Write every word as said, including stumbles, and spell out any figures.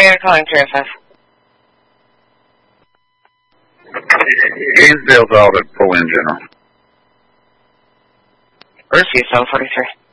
you're calling three oh five. Gainesville's all the pull in general. Mercy, seven forty-three.